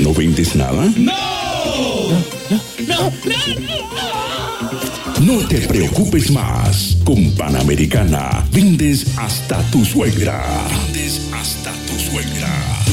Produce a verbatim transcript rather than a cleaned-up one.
¿No vendes nada? ¡No! ¡No, no, no, no! No te preocupes más. Con Panamericana vendes hasta tu suegra. Vendes hasta tu suegra.